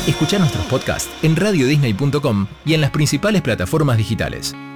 Escuchá nuestros podcasts en radiodisney.com y en las principales plataformas digitales.